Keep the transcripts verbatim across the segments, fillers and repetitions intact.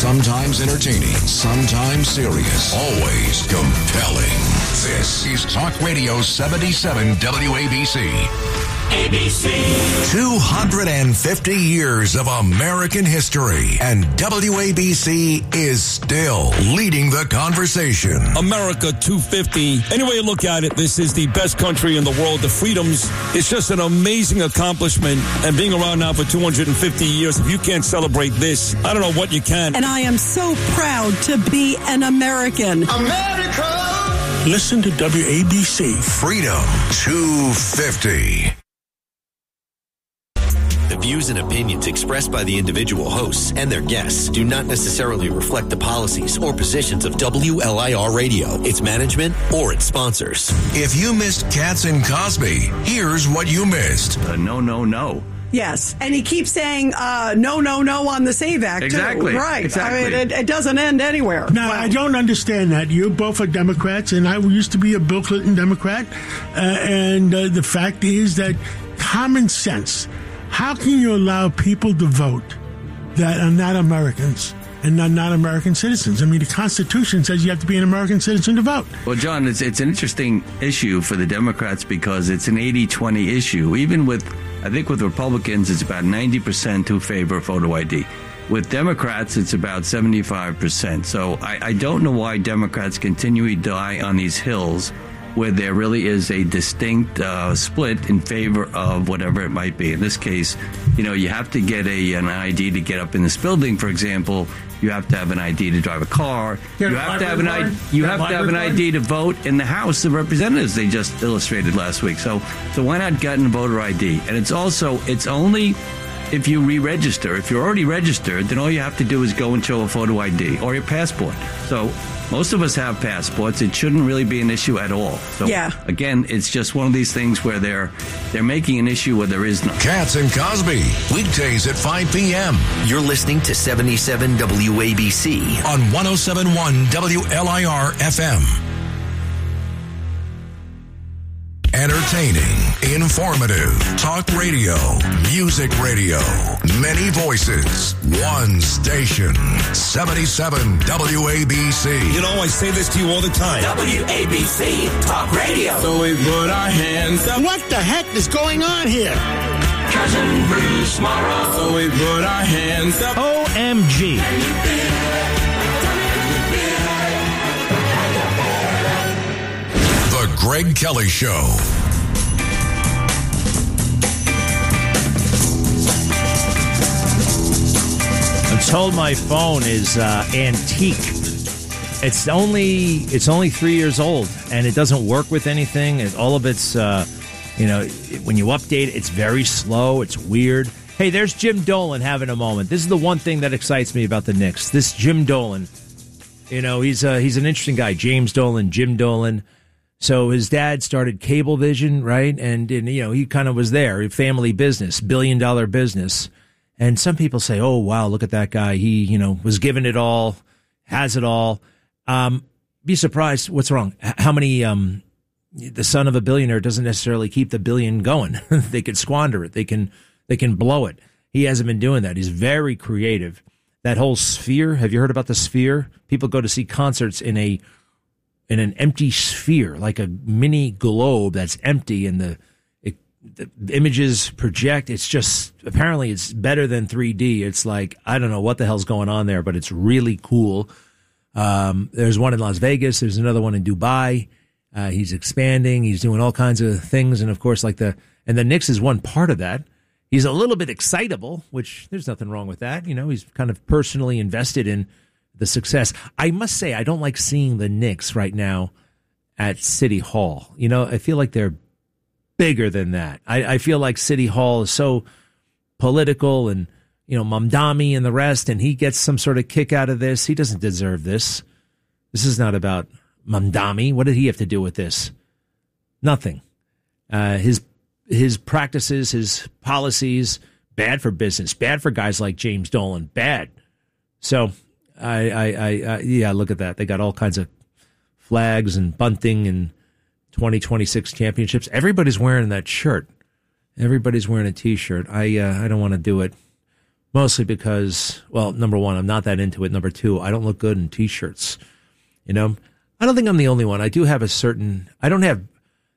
Sometimes entertaining, sometimes serious, always compelling. This is Talk Radio seventy-seven W A B C. A B C. two hundred fifty years of American history, and W A B C is still leading the conversation. America two fifty. Any way you look at it, this is the best country in the world. The freedoms, it's just an amazing accomplishment. And being around now for two hundred fifty years, if you can't celebrate this, I don't know what you can. And I am so proud to be an American. America! Listen to W A B C. Freedom two fifty. The views and opinions expressed by the individual hosts and their guests do not necessarily reflect the policies or positions of W L I R Radio, its management, or its sponsors. If you missed Katz and Cosby, here's what you missed. Uh, no, no, no. Yes, and he keeps saying uh, no, no, no on the SAVE Act, exactly. too. Right. Exactly. I mean, it, it doesn't end anywhere. Now, wow. I don't understand that. You both are Democrats, and I used to be a Bill Clinton Democrat. Uh, and uh, the fact is that common sense. How can you allow people to vote that are not Americans and are not American citizens? I mean, the Constitution says you have to be an American citizen to vote. Well, John, it's it's an interesting issue for the Democrats because it's an eighty twenty issue. Even with, I think with Republicans, it's about ninety percent who favor photo I D. With Democrats, it's about seventy-five percent. So I, I don't know why Democrats continually die on these hills where there really is a distinct uh, split in favor of whatever it might be. In this case, you know, you have to get a an I D to get up in this building, for example. You have to have an I D to drive a car. You have to have an I D. You have to have an I D to vote in the House of Representatives. They just illustrated last week. So, so why not get a voter I D? And it's also it's only if you re-register. If you're already registered, then all you have to do is go and show a photo I D or your passport. So. Most of us have passports. It shouldn't really be an issue at all. So, yeah. Again, it's just one of these things where they're they're making an issue where there is none. Katz and Cosby, weekdays at five p.m. You're listening to seventy-seven W A B C on one oh seven point one W L I R F M. Entertaining, informative, talk radio, music radio, many voices, one station, seventy-seven W A B C. You know, I say this to you all the time. W A B C Talk Radio. So we put our hands up. What the heck is going on here? Cousin Bruce Morrow. So we put our hands up. O M G. The Greg Kelly Show. I'm told my phone is uh, antique. It's only it's only three years old, and it doesn't work with anything. And all of it's, uh, you know, when you update it, it's very slow. It's weird. Hey, there's Jim Dolan having a moment. This is the one thing that excites me about the Knicks. This Jim Dolan, you know, he's uh, he's an interesting guy. James Dolan, Jim Dolan. So his dad started Cablevision, right? And, and you know, he kind of was there, family business, billion dollar business. And some people say, oh, wow, look at that guy. He, you know, was given it all, has it all. Um, be surprised. What's wrong? How many, um, the son of a billionaire doesn't necessarily keep the billion going. They can squander it. They can, they can blow it. He hasn't been doing that. He's very creative. That whole Sphere. Have you heard about the Sphere? People go to see concerts in a, in an empty sphere, like a mini globe that's empty, and the, it, the images project. It's just, apparently it's better than three D. It's like, I don't know what the hell's going on there, but it's really cool. Um, there's one in Las Vegas. There's another one in Dubai. Uh, he's expanding. He's doing all kinds of things. And of course, like the, and the Knicks is one part of that. He's a little bit excitable, which there's nothing wrong with that. You know, he's kind of personally invested in the success. I must say, I don't like seeing the Knicks right now at City Hall. You know, I feel like they're bigger than that. I, I feel like City Hall is so political, and, you know, Mamdani and the rest, and he gets some sort of kick out of this. He doesn't deserve this. This is not about Mamdani. What did he have to do with this? Nothing. Uh, his his practices, his policies, bad for business, bad for guys like James Dolan, bad. So, I, I, I, I, yeah, look at that. They got all kinds of flags and bunting and twenty twenty-six championships. Everybody's wearing that shirt. Everybody's wearing a T-shirt. I, uh, I don't want to do it. Mostly because, well, number one, I'm not that into it. Number two, I don't look good in T-shirts. You know, I don't think I'm the only one. I do have a certain, I don't have,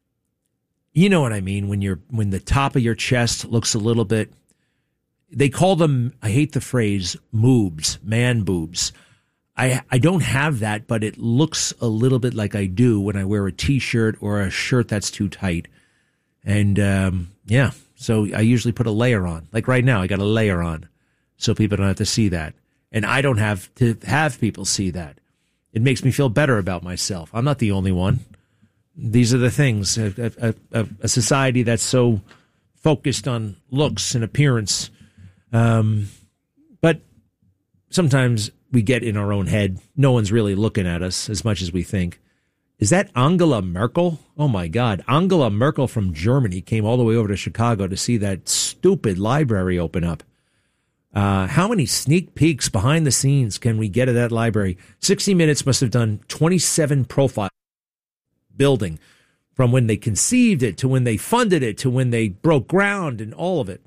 you know what I mean? When you're, when the top of your chest looks a little bit, they call them, I hate the phrase, moobs, man boobs. I I don't have that, but it looks a little bit like I do when I wear a T-shirt or a shirt that's too tight. And, um, yeah, so I usually put a layer on. Like right now, I got a layer on so people don't have to see that. And I don't have to have people see that. It makes me feel better about myself. I'm not the only one. These are the things. A, a, a, a society that's so focused on looks and appearance. Um, but sometimes we get in our own head. No one's really looking at us as much as we think. Is that Angela Merkel? Oh, my God. Angela Merkel from Germany came all the way over to Chicago to see that stupid library open up. Uh, how many sneak peeks behind the scenes can we get at that library? sixty minutes must have done twenty-seven profiles building from when they conceived it to when they funded it to when they broke ground and all of it.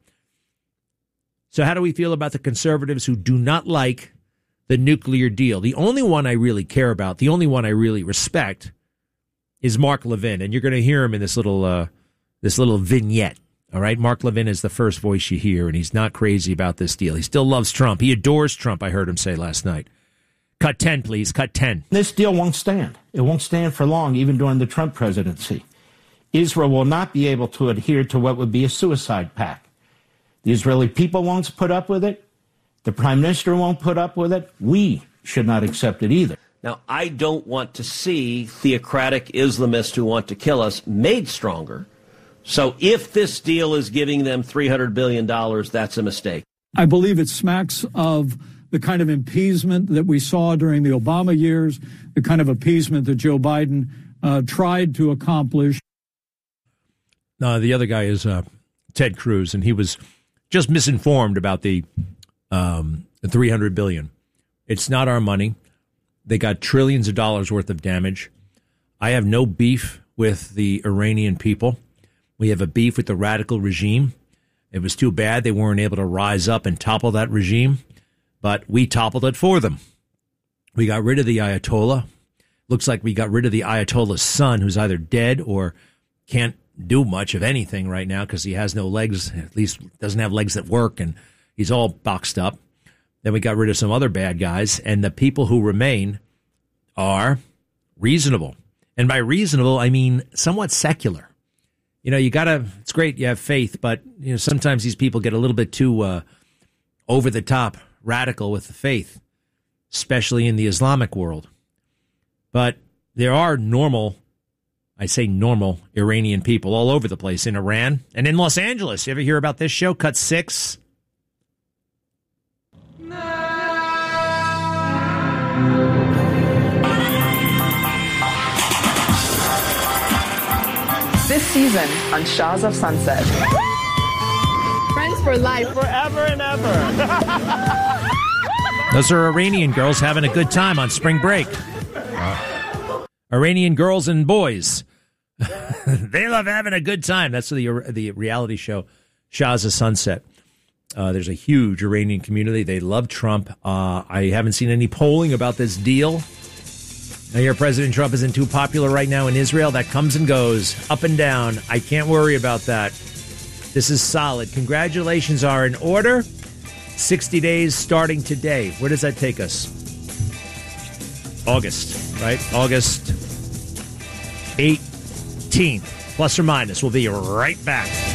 So how do we feel about the conservatives who do not like the nuclear deal? The only one I really care about, the only one I really respect, is Mark Levin, and you're going to hear him in this little uh, this little vignette. All right, Mark Levin is the first voice you hear, and he's not crazy about this deal. He still loves Trump. He adores Trump, I heard him say last night. Cut ten, please. Cut ten. This deal won't stand. It won't stand for long, even during the Trump presidency. Israel will not be able to adhere to what would be a suicide pact. The Israeli people won't put up with it. The prime minister won't put up with it. We should not accept it either. Now, I don't want to see theocratic Islamists who want to kill us made stronger. So if this deal is giving them three hundred billion dollars, that's a mistake. I believe it smacks of the kind of appeasement that we saw during the Obama years, the kind of appeasement that Joe Biden uh, tried to accomplish. No, the other guy is uh, Ted Cruz, and he was just misinformed about the, um, the three hundred billion dollars. It's not our money. They got trillions of dollars worth of damage. I have no beef with the Iranian people. We have a beef with the radical regime. It was too bad they weren't able to rise up and topple that regime, but we toppled it for them. We got rid of the Ayatollah. Looks like we got rid of the Ayatollah's son, who's either dead or can't do much of anything right now because he has no legs, at least doesn't have legs that work, and he's all boxed up. Then we got rid of some other bad guys, and the people who remain are reasonable. And by reasonable, I mean somewhat secular. You know, you gotta, it's great you have faith, but, you know, sometimes these people get a little bit too uh, over the top, radical with the faith, especially in the Islamic world. But there are normal, I say normal, Iranian people all over the place in Iran and in Los Angeles. You ever hear about this show, Cut Six? This season on Shahs of Sunset. Friends for life. Forever and ever. Those are Iranian girls having a good time on spring break. Uh, Iranian girls and boys. They love having a good time. That's the the reality show, Shahs of Sunset. Uh, there's a huge Iranian community. They love Trump. Uh, I haven't seen any polling about this deal. I hear President Trump isn't too popular right now in Israel. That comes and goes, up and down. I can't worry about that. This is solid. Congratulations are in order. sixty days starting today. Where does that take us? August, right? August eighteenth, plus or minus. We'll be right back.